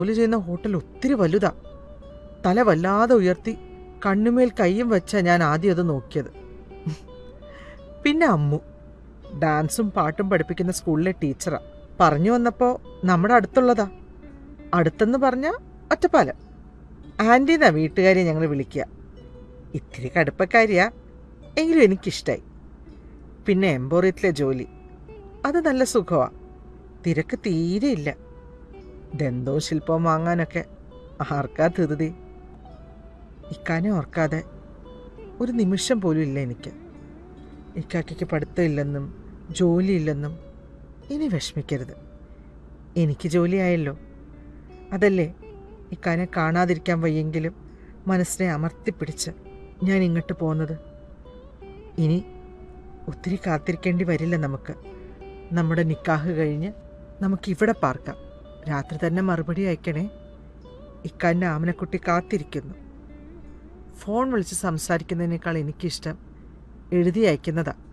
ജോലി ചെയ്യുന്ന ഹോട്ടൽ ഒത്തിരി വലുതാ. തല വല്ലാതെ ഉയർത്തി കണ്ണുമേൽ കൈയും വെച്ചാ ഞാൻ ആദ്യം അത് നോക്കിയത്. പിന്നെ അമ്മു ഡാൻസും പാട്ടും പഠിപ്പിക്കുന്ന സ്കൂളിലെ ടീച്ചറാ. പറഞ്ഞു വന്നപ്പോൾ നമ്മുടെ അടുത്തുള്ളതാ. അടുത്തെന്ന് പറഞ്ഞാൽ ഒറ്റപ്പാലം. ആൻറ്റീന്നാ വീട്ടുകാരെ ഞങ്ങൾ വിളിക്കുക. ഇത്തിരി കടുപ്പക്കാരിയാ, എങ്കിലും എനിക്കിഷ്ടായി. പിന്നെ എംപോറിയത്തിലെ ജോലി, അത് നല്ല സുഖമാണ്. തിരക്ക് തീരെയില്ല. ദന്തവും ശില്പവും വാങ്ങാനൊക്കെ ആർക്കാ ധൃതി. ഇക്കാനെ ഓർക്കാതെ ഒരു നിമിഷം പോലും ഇല്ല എനിക്ക്. ഇക്കാക്കയ്ക്ക് പഠിത്തമില്ലെന്നും ജോലിയില്ലെന്നും ഇനി വിഷമിക്കരുത്. എനിക്ക് ജോലിയായല്ലോ. അതല്ലേ ഇക്കാനെ കാണാതിരിക്കാൻ വയ്യെങ്കിലും മനസ്സിനെ അമർത്തിപ്പിടിച്ച് ഞാൻ ഇങ്ങോട്ട് പോകുന്നത്. ഇനി ഒത്തിരി കാത്തിരിക്കേണ്ടി വരില്ല നമുക്ക്. നമ്മുടെ നിക്കാഹ് കഴിഞ്ഞ് നമുക്കിവിടെ പാർക്കാം. രാത്രി തന്നെ മറുപടി അയക്കണേ. ഇക്കാൻ്റെ ആമനക്കുട്ടി കാത്തിരിക്കുന്നു. ഫോൺ വിളിച്ച് സംസാരിക്കുന്നതിനേക്കാൾ എനിക്കിഷ്ടം എഴുതി അയക്കുന്നതാണ്.